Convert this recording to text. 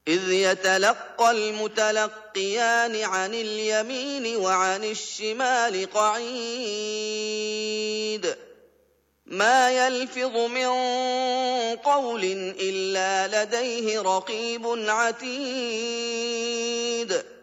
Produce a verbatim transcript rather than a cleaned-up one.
إذ يتلقى المتلقيان عن اليمين وعن الشمال قعيد ما يلفظ من قول إلا لديه رقيب عتيد